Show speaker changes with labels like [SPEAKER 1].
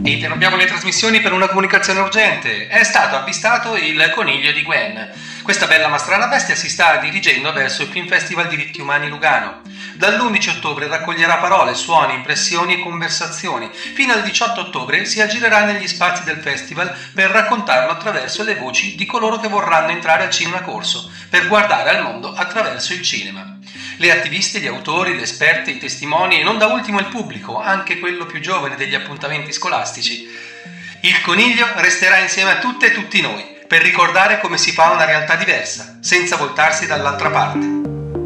[SPEAKER 1] Interrompiamo le trasmissioni per una comunicazione urgente. È stato avvistato il coniglio di Gwen. Questa bella ma strana bestia si sta dirigendo verso il Film Festival Diritti Umani Lugano. Dall'11 ottobre raccoglierà parole, suoni, impressioni e conversazioni. Fino al 18 ottobre si aggirerà negli spazi del festival per raccontarlo attraverso le voci di coloro che vorranno entrare al cinema corso, per guardare al mondo attraverso il cinema. Le attiviste, gli autori, le esperte, i testimoni e non da ultimo il pubblico, anche quello più giovane degli appuntamenti scolastici. Il coniglio resterà insieme a tutte e tutti noi per ricordare come si fa una realtà diversa, senza voltarsi dall'altra parte.